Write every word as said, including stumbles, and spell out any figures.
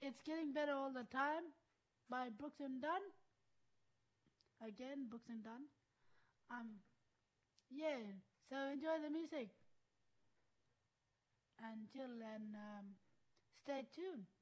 It's Getting Better All the Time by Brooks and Dunn. Again, Brooks and Dunn. Um, yeah, so enjoy the music and chill and um, stay tuned.